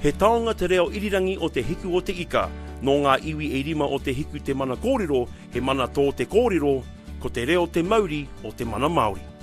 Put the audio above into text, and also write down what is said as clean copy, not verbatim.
He taonga te reo irirangi o te hiku o te ika, no ngā iwi e rima o te hiku te mana kōrero, he mana tō te kōrero, ko te reo te mauri o te mana Māori.